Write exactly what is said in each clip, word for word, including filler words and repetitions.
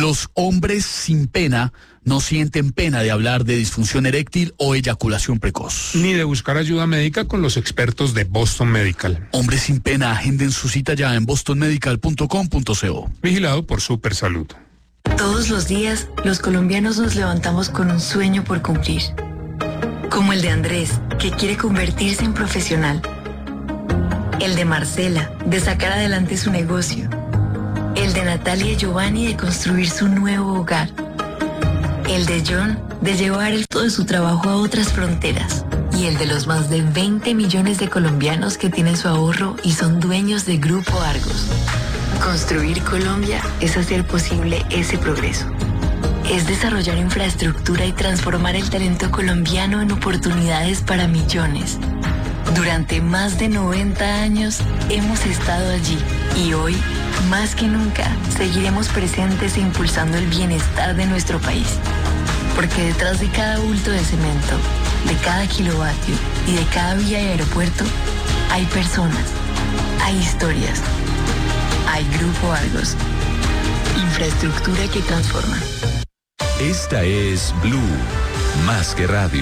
Los hombres sin pena no sienten pena de hablar de disfunción eréctil o eyaculación precoz. Ni de buscar ayuda médica con los expertos de Boston Medical. Hombres sin pena, agenden su cita ya en boston medical punto com punto co. Vigilado por Supersalud. Todos los días, los colombianos nos levantamos con un sueño por cumplir. Como el de Andrés, que quiere convertirse en profesional. El de Marcela, de sacar adelante su negocio. El de Natalia y Giovanni, de construir su nuevo hogar. El de John, de llevar el todo de su trabajo a otras fronteras. Y el de los más de veinte millones de colombianos que tienen su ahorro y son dueños de Grupo Argos. Construir Colombia es hacer posible ese progreso. Es desarrollar infraestructura y transformar el talento colombiano en oportunidades para millones. Durante más de noventa años hemos estado allí y hoy, más que nunca, seguiremos presentes e impulsando el bienestar de nuestro país. Porque detrás de cada bulto de cemento, de cada kilovatio y de cada vía y aeropuerto, hay personas, hay historias, hay Grupo Argos. Infraestructura que transforma. Esta es Blue, más que radio.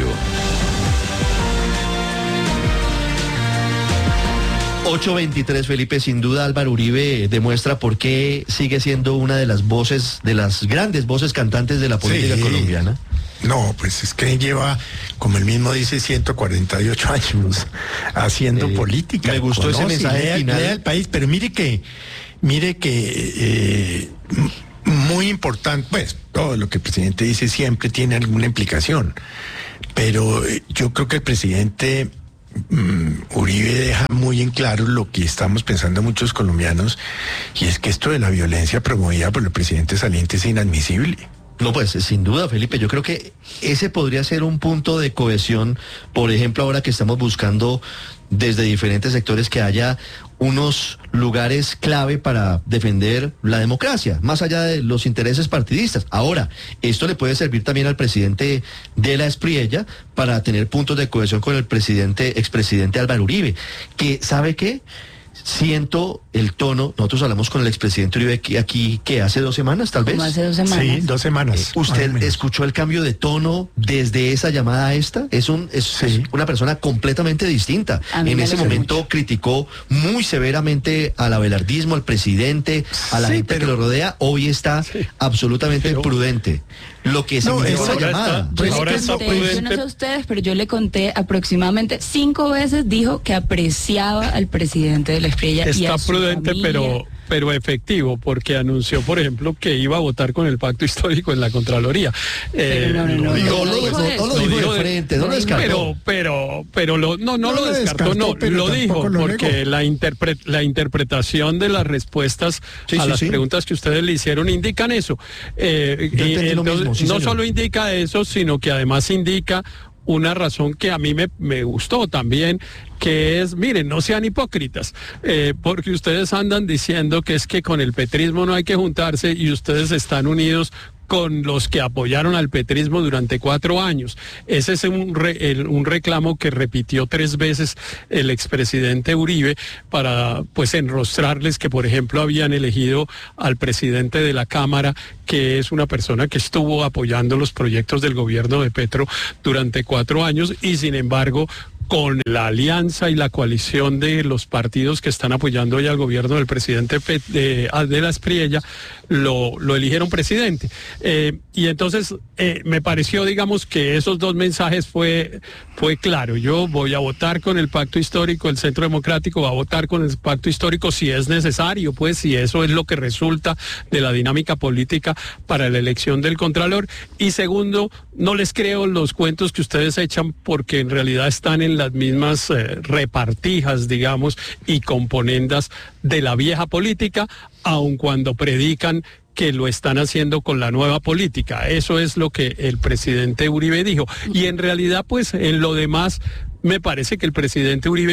ocho veintitrés, Felipe, sin duda Álvaro Uribe demuestra por qué sigue siendo una de las voces, de las grandes voces cantantes de la política sí. colombiana. No, pues es que lleva, como él mismo dice, ciento cuarenta y ocho años haciendo eh, política. Me gustó conoce, ese mensaje lea, final. Lea el país, pero mire que, mire que eh, muy importante, pues todo lo que el presidente dice siempre tiene alguna implicación, pero eh, yo creo que el presidente Uribe deja muy en claro lo que estamos pensando muchos colombianos, y es que esto de la violencia promovida por el presidente saliente es inadmisible. No, pues sin duda, Felipe, yo creo que ese podría ser un punto de cohesión, por ejemplo, ahora que estamos buscando desde diferentes sectores que haya unos lugares clave para defender la democracia, más allá de los intereses partidistas. Ahora, esto le puede servir también al presidente de la Espriella para tener puntos de cohesión con el presidente, expresidente Álvaro Uribe, que, ¿sabe qué? Siento el tono, nosotros hablamos con el expresidente Uribe aquí, aquí que hace dos semanas, tal vez. ¿Cómo hace dos semanas? Sí, dos semanas. Eh, ¿Usted escuchó el cambio de tono desde esa llamada a esta? Es, un, es, sí. es una persona completamente distinta. En ese momento mucho. criticó muy severamente al abelardismo, al presidente, a la sí, gente pero, que lo rodea. Hoy está sí. absolutamente pero, prudente. Lo que se no, me esa llamada. Está, ahora está prudente. Yo no sé ustedes, pero yo le conté aproximadamente cinco veces, dijo que apreciaba al presidente de la Espriella. Está y a su prudente, familia. pero pero efectivo, porque anunció, por ejemplo, que iba a votar con el pacto histórico en la Contraloría. Eh, no, no, no, no, no, no, no, no lo dijo de frente, no lo descartó. Pero, pero, pero lo, no, no, no lo descartó, no, lo dijo, lo porque la, interpre, la interpretación de las respuestas sí, a sí, las sí. preguntas que ustedes le hicieron indican eso. Eh, y, entonces, mismo, sí, no señor. Solo indica eso, sino que además indica una razón que a mí me, me gustó también, que es, miren, no sean hipócritas, eh, porque ustedes andan diciendo que es que con el petrismo no hay que juntarse y ustedes están unidos con los que apoyaron al petrismo durante cuatro años. Ese es un, re, el, un reclamo que repitió tres veces el expresidente Uribe para, pues, enrostrarles que, por ejemplo, habían elegido al presidente de la Cámara, que es una persona que estuvo apoyando los proyectos del gobierno de Petro durante cuatro años y, sin embargo, con la alianza y la coalición de los partidos que están apoyando hoy al gobierno del presidente de, de la Espriella, lo, lo eligieron presidente. Eh, y entonces eh, me pareció, digamos, que esos dos mensajes fue, fue claro. Yo voy a votar con el pacto histórico, el Centro Democrático va a votar con el pacto histórico si es necesario, pues si eso es lo que resulta de la dinámica política para la elección del Contralor. Y segundo, no les creo los cuentos que ustedes echan porque en realidad están en las mismas eh, repartijas, digamos, y componendas de la vieja política, aun cuando predican que lo están haciendo con la nueva política. Eso es lo que el presidente Uribe dijo. Y en realidad, pues, en lo demás, me parece que el presidente Uribe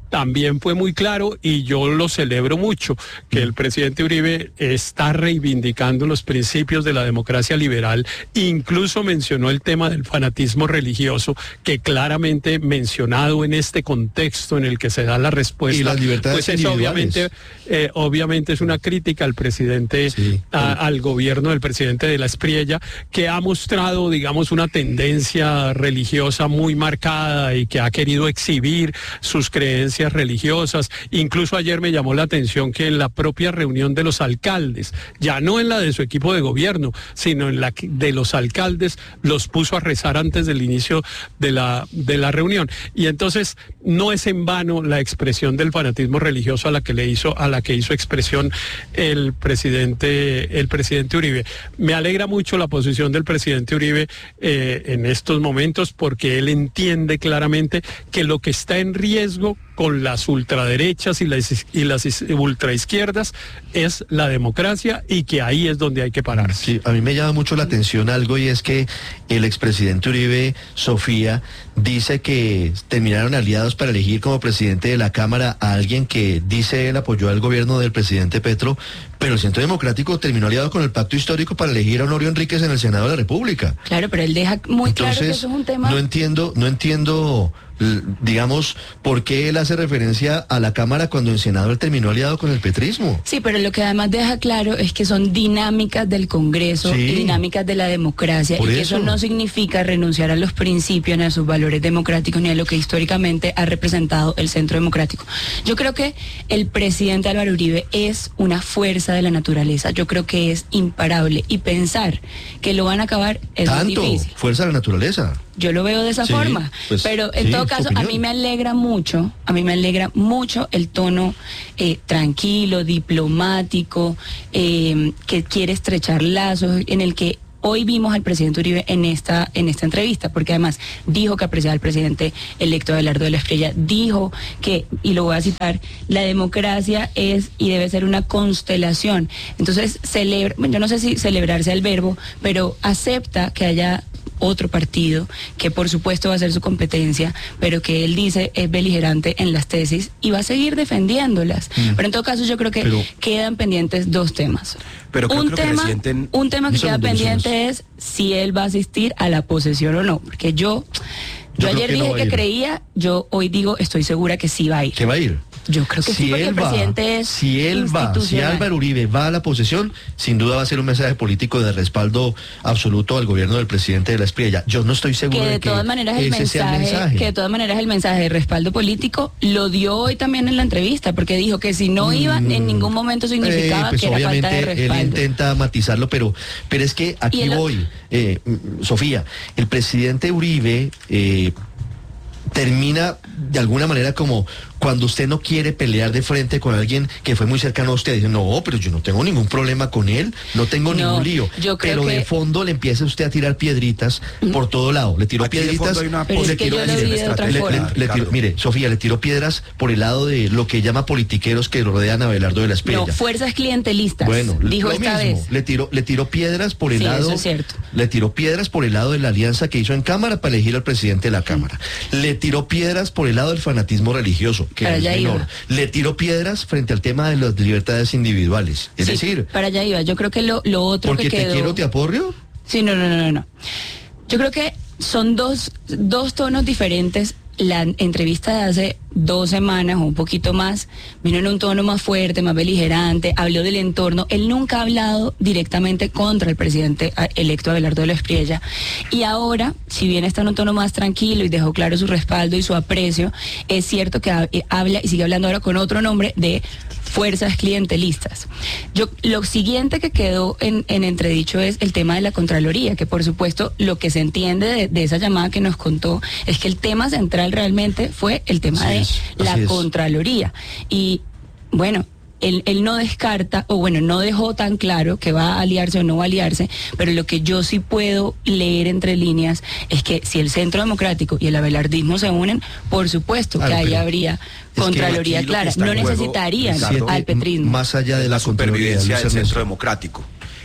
también fue muy claro, y yo lo celebro mucho, que el presidente Uribe está reivindicando los principios de la democracia liberal, incluso mencionó el tema del fanatismo religioso, que claramente mencionado en este contexto en el que se da la respuesta, y las libertades pues eso individuales. obviamente, eh, obviamente es una crítica al presidente, sí, a, al gobierno del presidente de la Espriella, que ha mostrado, digamos, una tendencia religiosa muy marcada y que ha querido exhibir sus creencias religiosas. Incluso ayer me llamó la atención que en la propia reunión de los alcaldes, ya no en la de su equipo de gobierno, sino en la de los alcaldes, los puso a rezar antes del inicio de la, de la reunión. Y entonces no es en vano la expresión del fanatismo religioso a la que le hizo, a la que hizo expresión el presidente, el presidente Uribe. Me alegra mucho la posición del presidente Uribe eh, en estos momentos, porque él entiende claramente que lo que está en riesgo con las ultraderechas y las, y las ultraizquierdas es la democracia, y que ahí es donde hay que pararse. Sí, a mí me llama mucho la atención algo, y es que el expresidente Uribe, Sofía, dice que terminaron aliados para elegir como presidente de la Cámara a alguien que dice él apoyó al gobierno del presidente Petro, pero el Centro Democrático terminó aliado con el Pacto Histórico para elegir a Honorio Enríquez en el Senado de la República. Claro, pero él deja muy Entonces, claro que eso es un tema... No entiendo, no entiendo... digamos, ¿por qué él hace referencia a la Cámara cuando en Senado él terminó aliado con el petrismo? Sí, pero lo que además deja claro es que son dinámicas del Congreso, sí, y dinámicas de la democracia, y que eso. eso no significa renunciar a los principios, ni a sus valores democráticos, ni a lo que históricamente ha representado el Centro Democrático. Yo creo que el presidente Álvaro Uribe es una fuerza de la naturaleza, yo creo que es imparable, y pensar que lo van a acabar es muy ¿Tanto? difícil. Fuerza de la naturaleza. Yo lo veo de esa sí, forma, pues, pero en sí, todo caso a mí me alegra mucho, a mí me alegra mucho el tono eh, tranquilo, diplomático, eh, que quiere estrechar lazos, en el que hoy vimos al presidente Uribe en esta, en esta entrevista, porque además dijo que apreciaba al presidente electo Abelardo de la Espriella, dijo que, y lo voy a citar, la democracia es y debe ser una constelación. Entonces, celebra, bueno, yo no sé si celebrarse el verbo, pero acepta que haya otro partido, que por supuesto va a ser su competencia, pero que él dice es beligerante en las tesis y va a seguir defendiéndolas. Mm. Pero en todo caso yo creo que pero, quedan pendientes dos temas. Pero creo, un, creo tema, que sienten... un tema que queda pendiente es si él va a asistir a la posesión o no, porque yo, yo, yo ayer que dije no que creía, yo hoy digo estoy segura que sí va a ir. ¿Que va a ir? Yo creo que si sí, porque él el presidente va, es si él va, si Álvaro Uribe va a la posesión, sin duda va a ser un mensaje político de respaldo absoluto al gobierno del presidente de la Espriella. Yo no estoy seguro que de, de que todas maneras el ese mensaje, sea el mensaje. Que de todas maneras el mensaje de respaldo político lo dio hoy también en la entrevista, porque dijo que si no iba, mm, en ningún momento significaba eh, pues que era falta de respaldo. Él intenta matizarlo, pero, pero es que aquí el... voy, eh, Sofía, el presidente Uribe eh, termina de alguna manera como cuando usted no quiere pelear de frente con alguien que fue muy cercano a usted, dice, no, pero yo no tengo ningún problema con él, no tengo no, ningún lío. Yo creo pero que... de fondo le empieza usted a tirar piedritas mm. por todo lado. Le tiró Aquí piedritas. Pero es que yo lo vi de otra forma. Le, le tiró, mire, Sofía, le tiró piedras por el lado de lo que llama politiqueros que rodean a Abelardo de la Espriella. No, fuerzas clientelistas. Bueno, dijo lo esta mismo. vez. Le tiró, le tiró piedras por el sí, lado. Eso es cierto. Le tiró piedras por el lado de la alianza que hizo en Cámara para elegir al presidente de la Cámara. Mm. Le tiró piedras por el lado del fanatismo religioso, que para es menor. Iba. Le tiró piedras frente al tema de las libertades individuales. Es sí, decir, para allá iba. Yo creo que lo, lo otro porque que quedó... te quiero, te aporrio. Sí, no, no, no, no. Yo creo que son dos, dos tonos diferentes. La entrevista de hace dos semanas o un poquito más vino en un tono más fuerte, más beligerante, habló del entorno. Él nunca ha hablado directamente contra el presidente electo Abelardo de la Espriella. Y ahora, si bien está en un tono más tranquilo y dejó claro su respaldo y su aprecio, es cierto que habla y sigue hablando ahora con otro nombre de fuerzas clientelistas. Yo, lo siguiente que quedó en, en entredicho es el tema de la Contraloría, que por supuesto lo que se entiende de, de esa llamada que nos contó es que el tema central realmente fue el tema sí, de es, la Contraloría. Y bueno, Él, él no descarta, o bueno, no dejó tan claro que va a aliarse o no va a aliarse, pero lo que yo sí puedo leer entre líneas es que si el Centro Democrático y el abelardismo se unen, por supuesto claro, que ahí habría Contraloría clara. No necesitarían Ricardo, al petrismo. Más allá de la, la supervivencia del Centro Democrático.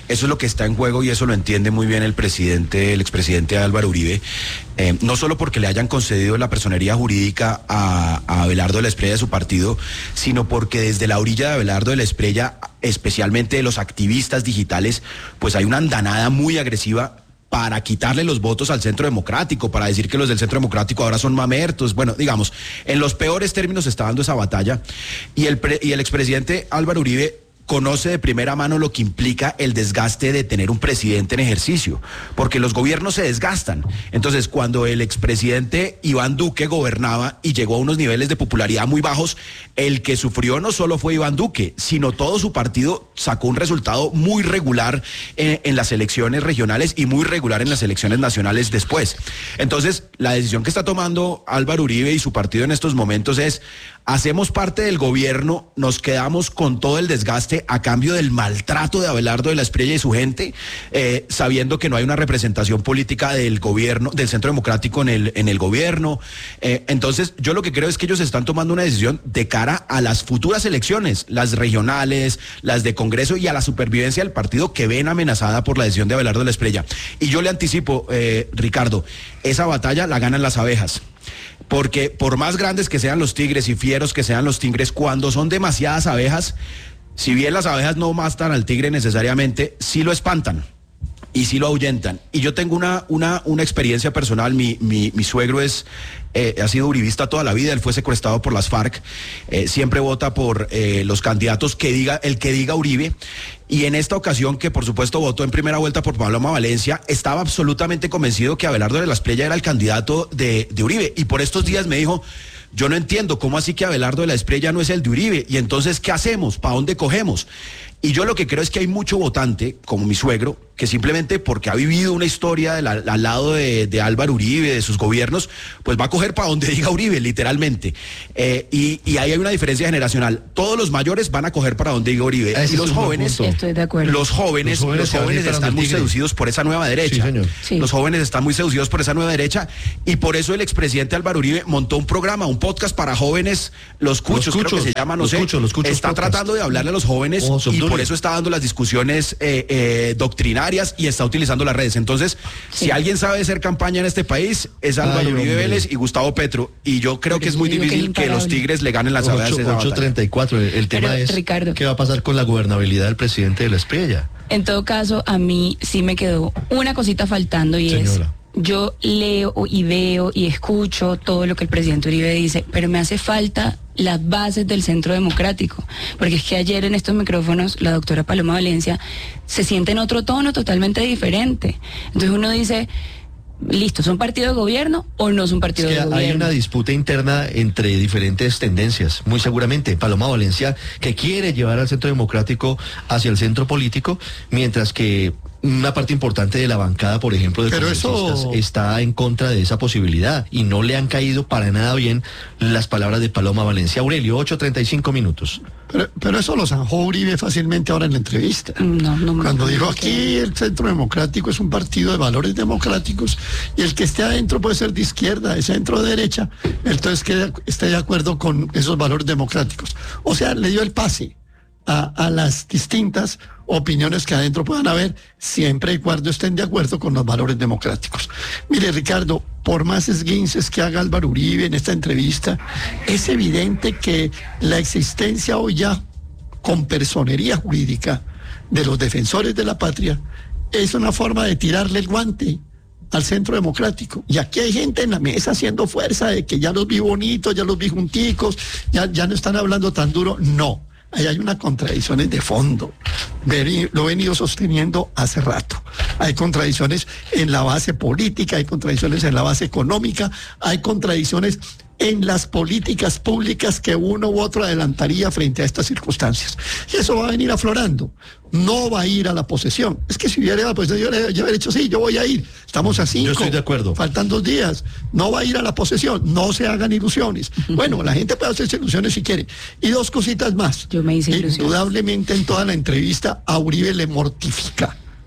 Eso es lo que está en juego y eso lo entiende muy bien el presidente, el expresidente Álvaro Uribe, eh, no solo porque le hayan concedido la personería jurídica a, a Abelardo de la Espriella de su partido, sino porque desde la orilla de Abelardo de la Espriella, especialmente de los activistas digitales, pues hay una andanada muy agresiva para quitarle los votos al Centro Democrático, para decir que los del Centro Democrático ahora son mamertos. Bueno, digamos, en los peores términos se está dando esa batalla, y el, pre, y el expresidente Álvaro Uribe conoce de primera mano lo que implica el desgaste de tener un presidente en ejercicio, porque los gobiernos se desgastan. Entonces, cuando el expresidente Iván Duque gobernaba y llegó a unos niveles de popularidad muy bajos, el que sufrió no solo fue Iván Duque, sino todo su partido sacó un resultado muy regular en, en las elecciones regionales y muy regular en las elecciones nacionales después. Entonces, la decisión que está tomando Álvaro Uribe y su partido en estos momentos es: hacemos parte del gobierno, nos quedamos con todo el desgaste a cambio del maltrato de Abelardo de la Espriella y su gente, eh, sabiendo que no hay una representación política del gobierno, del Centro Democrático en el, en el gobierno. Eh, entonces, yo lo que creo es que ellos están tomando una decisión de cara a las futuras elecciones, las regionales, las de Congreso, y a la supervivencia del partido que ven amenazada por la decisión de Abelardo de la Espriella. Y yo le anticipo, eh, Ricardo, esa batalla la ganan las abejas. Porque por más grandes que sean los tigres y fieros que sean los tigres, cuando son demasiadas abejas, si bien las abejas no matan al tigre necesariamente, sí lo espantan y sí lo ahuyentan. Y yo tengo una, una, una experiencia personal. Mi, mi, mi suegro es, eh, ha sido uribista toda la vida, él fue secuestrado por las FARC, eh, siempre vota por eh, los candidatos que diga, el que diga Uribe. Y en esta ocasión, que por supuesto votó en primera vuelta por Paloma Valencia, estaba absolutamente convencido que Abelardo de la Espriella era el candidato de, de Uribe. Y por estos días me dijo: yo no entiendo, ¿cómo así que Abelardo de la Espriella no es el de Uribe? Y entonces, ¿qué hacemos? ¿Para dónde cogemos? Y yo lo que creo es que hay mucho votante, como mi suegro, que simplemente porque ha vivido una historia de la, al lado de, de Álvaro Uribe, de sus gobiernos, pues va a coger para donde diga Uribe, literalmente. Eh, y, y ahí hay una diferencia generacional. Todos los mayores van a coger para donde diga Uribe. Ese y los es jóvenes, Estoy de acuerdo. los jóvenes, los jóvenes, los jóvenes están muy seducidos por esa nueva derecha. Sí, señor. Sí. Los jóvenes están muy seducidos por esa nueva derecha, y por eso el expresidente Álvaro Uribe montó un programa, un podcast para jóvenes, los cuchos, Los Cuchos, creo que se llama, no los sé. Cuchos, los Cuchos está podcast. tratando de hablarle a los jóvenes, Oh, y Subdulio. por eso está dando las discusiones eh, eh, doctrinarias, y está utilizando las redes. Entonces, Sí. si alguien sabe hacer campaña en este país, es Álvaro Ay, Uribe hombre. Vélez y Gustavo Petro. Y yo creo Pero que es yo muy digo que es difícil que, los imparable. tigres le ganen las abejas esa ocho batalla. treinta y cuatro. El, el tema Pero, es Ricardo, qué va a pasar con la gobernabilidad del presidente de la Espriella. en todo caso, a mí sí me quedó una cosita faltando, y Señora. es: yo leo y veo y escucho todo lo que el presidente Uribe dice, pero me hace falta las bases del Centro Democrático, porque es que ayer en estos micrófonos la doctora Paloma Valencia se siente en otro tono totalmente diferente. Entonces uno dice: listo, ¿son partido de gobierno o no son partido Es que de gobierno? hay una disputa interna entre diferentes tendencias, muy seguramente. Paloma Valencia, que quiere llevar al Centro Democrático hacia el centro político, mientras que una parte importante de la bancada, por ejemplo, de Pero congresistas, eso- está en contra de esa posibilidad, y no le han caído para nada bien las palabras de Paloma Valencia. Aurelio, ocho treinta y cinco minutos. Pero, pero eso lo zanjó Uribe fácilmente ahora en la entrevista. No, no me- Cuando no dijo: me aquí queda. el Centro Democrático es un partido de valores democráticos, y el que esté adentro puede ser de izquierda, de centro, de derecha, entonces que esté de acuerdo con esos valores democráticos. O sea, le dio el pase a, a las distintas opiniones que adentro puedan haber, siempre y cuando estén de acuerdo con los valores democráticos. Mire, Ricardo, por más esguinces que haga Álvaro Uribe en esta entrevista, es evidente que la existencia hoy ya con personería jurídica de los defensores de la patria es una forma de tirarle el guante al Centro Democrático. Y aquí hay gente en la mesa haciendo fuerza de que ya los vi bonitos, ya los vi junticos, ya, ya no están hablando tan duro. No, ahí hay unas contradicciones de fondo. Veni- Lo he venido sosteniendo hace rato. Hay contradicciones en la base política, hay contradicciones en la base económica, hay contradicciones en las políticas públicas que uno u otro adelantaría frente a estas circunstancias. Y eso va a venir aflorando. No va a ir a la posesión. Es que si hubiera ido a la posesión, yo le yo hubiera dicho: sí, yo voy a ir. Estamos a cinco. Yo estoy de acuerdo. Faltan dos días. No va a ir a la posesión. No se hagan ilusiones. Bueno, la gente puede hacerse ilusiones si quiere. Y dos cositas más. Yo me hice ilusiones. Indudablemente en toda la entrevista a Uribe le mortifica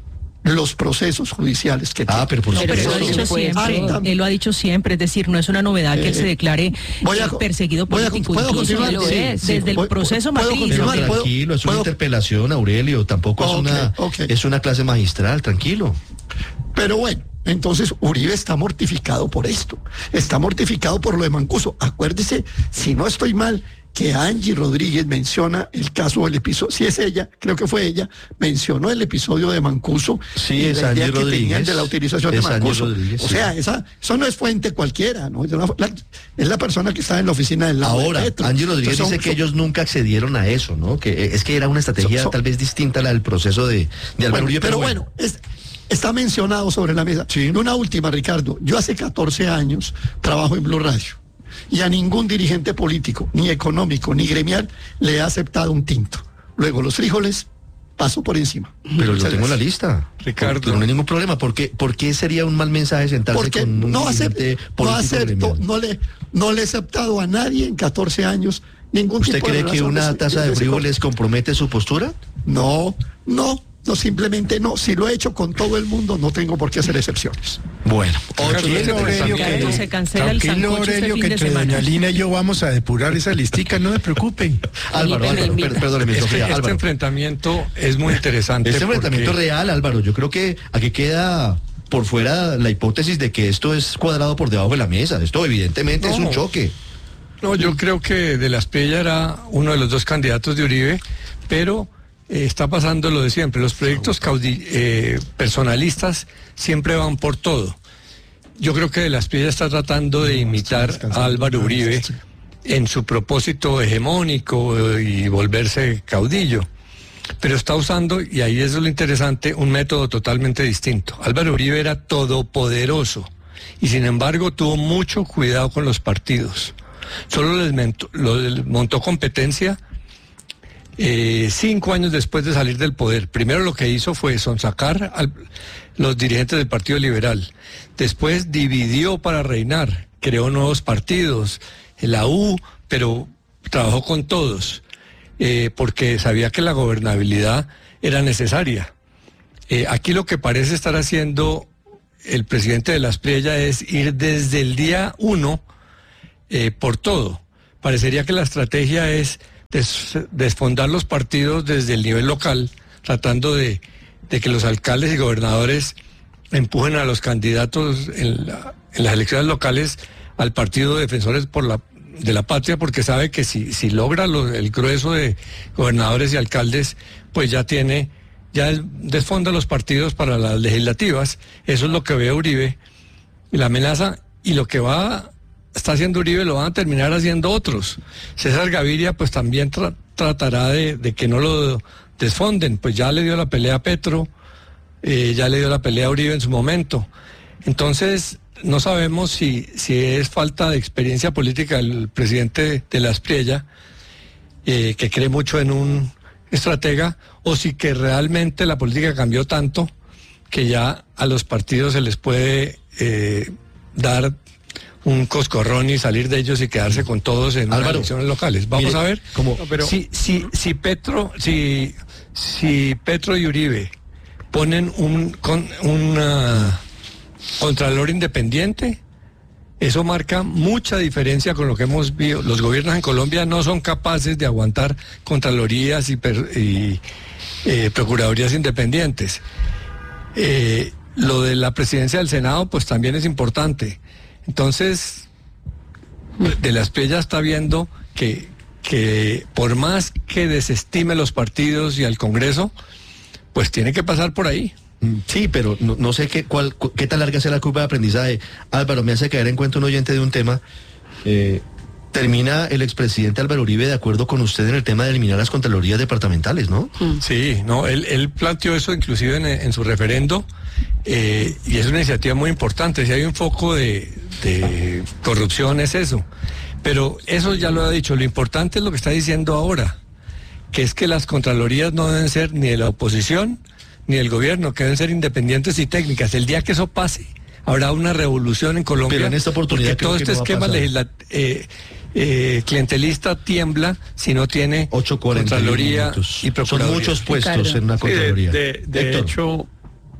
los procesos judiciales que tiene. Ah, pero por no, pero él lo ha dicho siempre, ah, él lo ha dicho siempre, es decir, no es una novedad eh, que él se declare voy a, perseguido político, ¿puedo continuar? Lo sí, es, sí, desde sí, el proceso Macri. Tranquilo, es una ¿puedo? interpelación, Aurelio, tampoco okay, es una okay. es una clase magistral, tranquilo. Pero bueno, entonces Uribe está mortificado por esto, está mortificado por lo de Mancuso. Acuérdese, si no estoy mal, que Angie Rodríguez menciona el caso del episodio, si es ella, creo que fue ella, mencionó el episodio de Mancuso. Sí, es Angie Rodríguez. De la utilización es de Mancuso. Rodríguez, o sea, sí. esa, eso no es fuente cualquiera, ¿no? Es, una, la, es la persona que está en la oficina del lado Ahora, de Petro. Angie Rodríguez Entonces, dice son, que ellos nunca accedieron a eso, ¿no? Que es que era una estrategia son, son, tal vez distinta a la del proceso de, de Álvaro bueno, Uribe. Pero, pero bueno, bueno es, está mencionado sobre la mesa. Sí. Una última, Ricardo. Yo hace catorce años trabajo en Blue Radio. Y a ningún dirigente político, ni económico, ni gremial, le he aceptado un tinto. Luego los frijoles, paso por encima. Pero lo tengo en la lista, Ricardo. Pero no hay ningún problema. ¿Por qué, ¿Por qué sería un mal mensaje sentarse Porque con un no dirigente acepto, político no acepto, gremial? no le, no le he aceptado a nadie en catorce años ningún ¿Usted tipo de cree que una taza de frijoles compromete su postura? No, no. No, simplemente no. Si lo he hecho con todo el mundo, no tengo por qué hacer excepciones. Bueno, tranquilo, Aurelio, que, se cancela el tranquilo, Aurelio, este que entre doña Lina y yo vamos a depurar esa listica, no me preocupen. Álvaro, Álvaro, perdóneme. Este, Sofía, este Álvaro. enfrentamiento es muy interesante. Este enfrentamiento porque... real, Álvaro, yo creo que aquí queda por fuera la hipótesis de que esto es cuadrado por debajo de la mesa. Esto evidentemente no, es un choque. No, yo creo que De la Espriella era uno de los dos candidatos de Uribe, pero... Eh, está pasando lo de siempre, los proyectos caudi eh, personalistas siempre van por todo. Yo creo que De la Espriella está tratando de imitar a Álvaro Uribe en su propósito hegemónico y volverse caudillo, pero está usando, y ahí es lo interesante, un método totalmente distinto. Álvaro Uribe era todopoderoso y sin embargo tuvo mucho cuidado con los partidos. Solo les montó, les montó competencia Eh, cinco años después de salir del poder. Primero lo que hizo fue sonsacar a los dirigentes del Partido Liberal. Después dividió para reinar, creó nuevos partidos, la U, pero trabajó con todos, eh, porque sabía que la gobernabilidad era necesaria. Eh, aquí lo que parece estar haciendo el presidente De la Espriella es ir desde el día uno eh, por todo. Parecería que la estrategia es Des, desfondar los partidos desde el nivel local, tratando de, de que los alcaldes y gobernadores empujen a los candidatos en, la, en las elecciones locales al partido de Defensores por la, de la Patria, porque sabe que si, si logra lo, el grueso de gobernadores y alcaldes, pues ya tiene, ya desfonda los partidos para las legislativas. Eso es lo que ve Uribe, y la amenaza, y lo que va está haciendo Uribe lo van a terminar haciendo otros. César Gaviria pues también tra tratará de, de que no lo desfonden, pues ya le dio la pelea a Petro, eh, ya le dio la pelea a Uribe en su momento. Entonces no sabemos si, si es falta de experiencia política del presidente De la Espriella, eh, que cree mucho en un estratega, o si que realmente la política cambió tanto que ya a los partidos se les puede eh, dar un coscorrón y salir de ellos y quedarse con todos en las elecciones locales. Vamos mire, a ver como, pero si, si, si Petro, si, si Petro y Uribe ponen un, con, un uh, contralor independiente, eso marca mucha diferencia con lo que hemos visto. Los gobiernos en Colombia no son capaces de aguantar contralorías y, per, y eh, procuradurías independientes. Eh, lo de la presidencia del Senado pues también es importante. Entonces, De la Espriella está viendo que, que por más que desestime los partidos y al Congreso, pues tiene que pasar por ahí. Sí, pero no, no sé qué, cuál, qué tan larga sea la curva de aprendizaje. Álvaro, me hace caer en cuenta un oyente de un tema. Eh, ¿Termina el expresidente Álvaro Uribe de acuerdo con usted en el tema de eliminar las contralorías departamentales, no? Sí, no, él, él planteó eso inclusive en, en su referendo, eh, y es una iniciativa muy importante. Si hay un foco de, de corrupción es eso, pero eso ya lo ha dicho. Lo importante es lo que está diciendo ahora, que es que las contralorías no deben ser ni de la oposición ni del gobierno, que deben ser independientes y técnicas. El día que eso pase, habrá una revolución en Colombia. Pero en esta oportunidad todo este no esquema legislativo eh, eh, clientelista tiembla si no tiene ocho cuarenta Contraloría minutos. y Procuraduría. Son muchos puestos en una Contraloría. Sí, de, de, de hecho,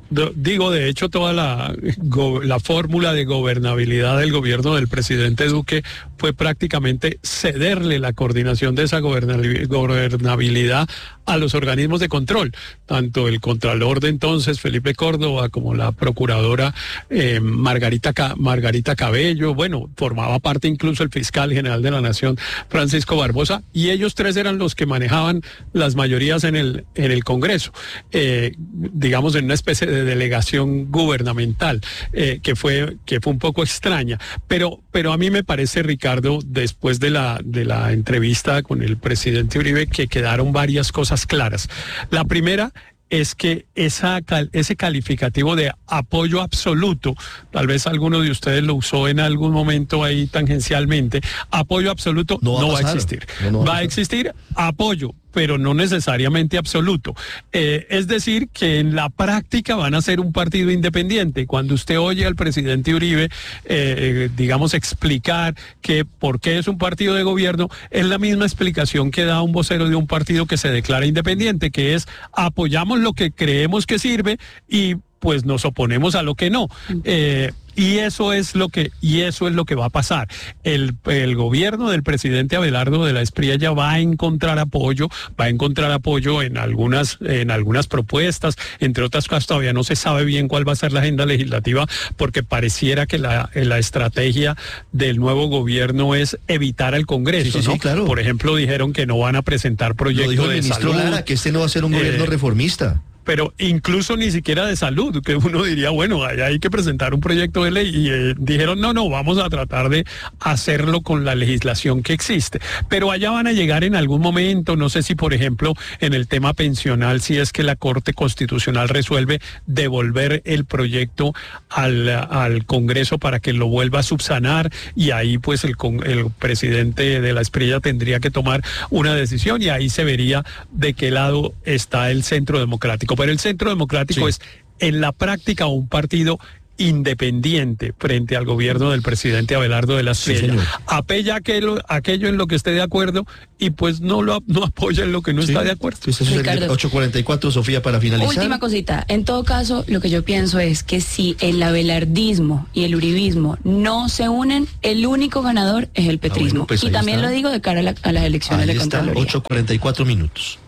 digo, de hecho, toda la, la fórmula de gobernabilidad del gobierno del presidente Duque fue prácticamente cederle la coordinación de esa gobernabilidad a los organismos de control, tanto el contralor de entonces, Felipe Córdoba, como la procuradora eh, Margarita, Margarita Cabello, bueno, formaba parte incluso el fiscal general de la Nación, Francisco Barbosa, y ellos tres eran los que manejaban las mayorías en el, en el Congreso, eh, digamos en una especie de delegación gubernamental, eh, que fue, que fue un poco extraña, pero, pero a mí me parece, Ricardo, después de la, de la entrevista con el presidente Uribe, que quedaron varias cosas claras. La primera es que esa, ese calificativo de apoyo absoluto, tal vez alguno de ustedes lo usó en algún momento ahí tangencialmente, apoyo absoluto no va, no va a existir. No, no va, va a existir apoyo, pero no necesariamente absoluto. Eh, es decir, que en la práctica van a ser un partido independiente. Cuando usted oye al presidente Uribe, eh, digamos, explicar que por qué es un partido de gobierno, es la misma explicación que da un vocero de un partido que se declara independiente, que es apoyamos lo que creemos que sirve y pues nos oponemos a lo que no. Eh, Y eso es lo que, y eso es lo que va a pasar. El, el gobierno del presidente Abelardo de la Espriella va a encontrar apoyo, va a encontrar apoyo en algunas, en algunas propuestas, entre otras cosas todavía no se sabe bien cuál va a ser la agenda legislativa, porque pareciera que la, la estrategia del nuevo gobierno es evitar al Congreso, sí, sí, ¿no? Sí, claro. Por ejemplo, dijeron que no van a presentar proyectos lo dijo el de ministro salud. Lara, que este no va a ser un gobierno eh, reformista. Pero incluso ni siquiera de salud, que uno diría, bueno, hay, hay que presentar un proyecto de ley, y eh, dijeron, no, no, vamos a tratar de hacerlo con la legislación que existe. Pero allá van a llegar en algún momento, no sé si, por ejemplo, en el tema pensional, si es que la Corte Constitucional resuelve devolver el proyecto al, al Congreso para que lo vuelva a subsanar, y ahí pues el, el presidente de la Espriella tendría que tomar una decisión, y ahí se vería de qué lado está el Centro Democrático. Pero el Centro Democrático sí. es en la práctica un partido independiente frente al gobierno del presidente Abelardo de la Espriella. Sí, apoya aquello, aquello en lo que esté de acuerdo y pues no lo no apoya en lo que no sí. está de acuerdo. Sí, ocho cuarenta y cuatro, Sofía, para finalizar. Última cosita. En todo caso, lo que yo pienso es que si el abelardismo y el uribismo no se unen, el único ganador es el petrismo. Ah, bueno, pues y también está. Lo digo de cara a, la, a las elecciones ahí de Contraloría. ocho cuarenta y cuatro minutos.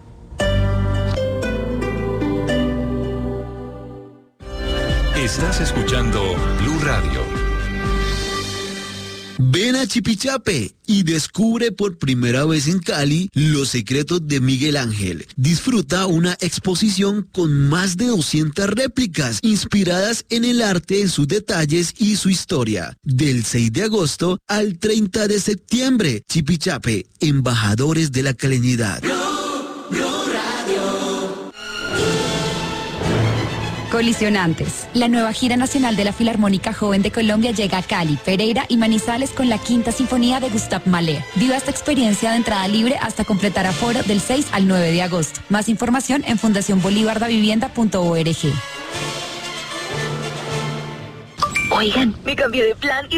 Estás escuchando Blue Radio. Ven a Chipichape y descubre por primera vez en Cali los secretos de Miguel Ángel. Disfruta una exposición con más de doscientas réplicas inspiradas en el arte, en sus detalles y su historia. Del seis de agosto al treinta de septiembre. Chipichape, embajadores de la caleñidad. Colisionantes. La nueva gira nacional de la Filarmónica Joven de Colombia llega a Cali, Pereira y Manizales con la Quinta Sinfonía de Gustav Mahler. Viva esta experiencia de entrada libre hasta completar aforo del seis al nueve de agosto. Más información en fundación bolívar da vivienda punto org. Oigan, me cambié de plan y